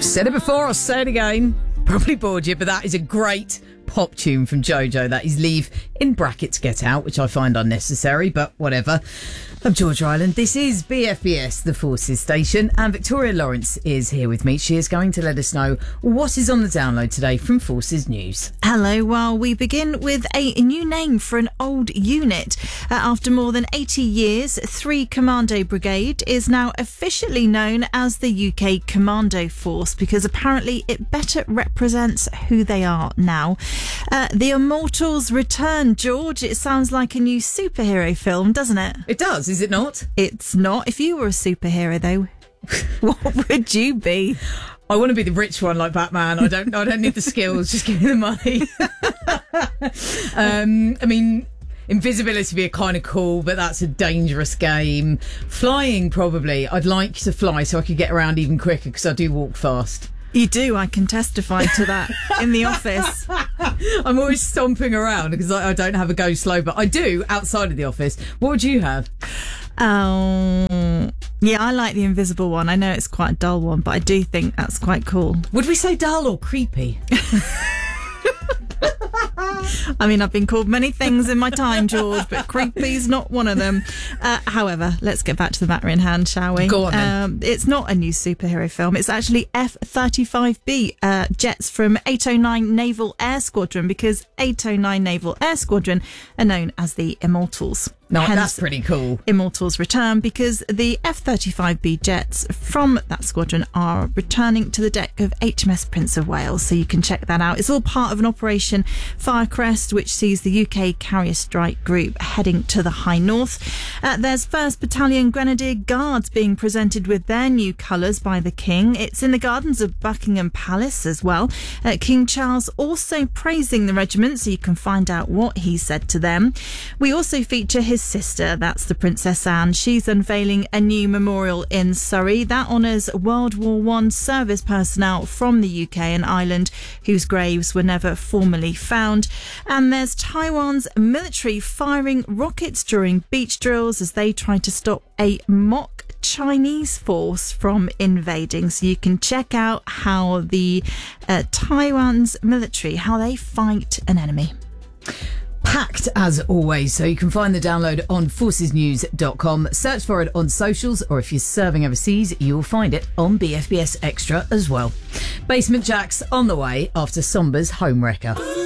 Said it before, I'll say it again. Probably bored you, but that is a great pop tune from JoJo. That is Leave in brackets Get Out, which I find unnecessary, but whatever. Of Georgia Island, this is BFBS, the Forces station, and Victoria Lawrence is here with me. She is going to let us know what is on the download today from Forces News. Hello, well, we begin with a new name for an old unit. After more than 80 years, 3 Commando Brigade is now officially known as the UK Commando Force because apparently it better represents who they are now. The Immortals return, George. It sounds like a new superhero film, doesn't it? It does, is it not? It's not. If you were a superhero, though, what would you be? I want to be the rich one like Batman. I don't need the skills, just give me the money. I mean, invisibility would be kind of cool, but that's a dangerous game. Flying, probably. I'd like to fly so I could get around even quicker because I do walk fast. You do, I can testify to that in the office. I'm always stomping around because I don't have a go slow, but I do outside of the office. What would you have? Yeah, I like the invisible one. I know it's quite a dull one, but I do think that's quite cool. Would we say dull or creepy? I mean, I've been called many things in my time, George, but creepy's not one of them. However, let's get back to the matter in hand, shall we? Go on then. It's not a new superhero film. It's actually F-35B jets from 809 Naval Air Squadron, because 809 Naval Air Squadron are known as the Immortals. No, Hence, that's pretty cool. Immortals return because the F-35B jets from that squadron are returning to the deck of HMS Prince of Wales, so you can check that out. It's all part of an Operation Firecrest, which sees the UK Carrier Strike Group heading to the High North. There's 1st Battalion Grenadier Guards being presented with their new colours by the King. It's in the gardens of Buckingham Palace as well. King Charles also praising the regiment, so you can find out what he said to them. We also feature his sister, that's the Princess Anne. She's unveiling a new memorial in Surrey that honours World War I service personnel from the UK and Ireland whose graves were never formally found. And there's Taiwan's military firing rockets during beach drills as they try to stop a mock Chinese force from invading. So you can check out how the Taiwan's military, how they fight an enemy. Packed as always, so you can find the download on forcesnews.com. Search for it on socials, or if you're serving overseas, you'll find it on BFBS Extra as well. Basement Jaxx on the way after Somber's Home Wrecker.